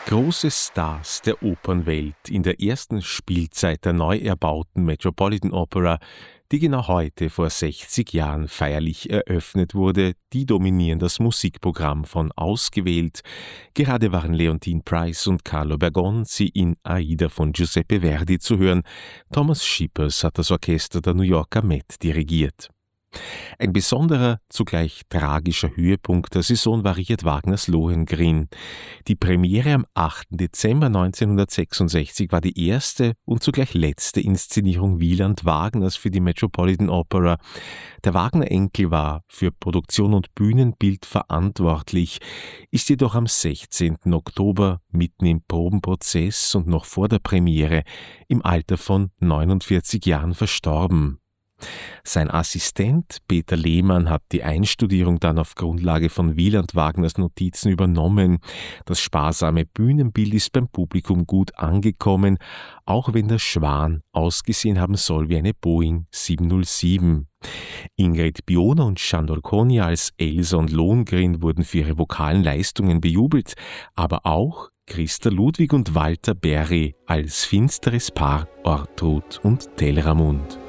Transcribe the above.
Große Stars der Opernwelt in der ersten Spielzeit der neu erbauten Metropolitan Opera, die genau heute vor 60 Jahren feierlich eröffnet wurde, die dominieren das Musikprogramm von Ausgewählt. Gerade waren Leontyne Price und Carlo Bergonzi in Aida von Giuseppe Verdi zu hören. Thomas Schippers hat das Orchester der New Yorker Met dirigiert. Ein besonderer, zugleich tragischer Höhepunkt der Saison variiert Wagners Lohengrin. Die Premiere am 8. Dezember 1966 war die erste und zugleich letzte Inszenierung Wieland Wagners für die Metropolitan Opera. Der Wagner-Enkel war für Produktion und Bühnenbild verantwortlich, ist jedoch am 16. Oktober mitten im Probenprozess und noch vor der Premiere im Alter von 49 Jahren verstorben. Sein Assistent Peter Lehmann hat die Einstudierung dann auf Grundlage von Wieland Wagners Notizen übernommen. Das sparsame Bühnenbild ist beim Publikum gut angekommen, auch wenn der Schwan ausgesehen haben soll wie eine Boeing 707. Ingrid Bioner und Sándor Kónya als Elsa und Lohengrin wurden für ihre vokalen Leistungen bejubelt, aber auch Christa Ludwig und Walter Berry als finsteres Paar Ortrud und Telramund.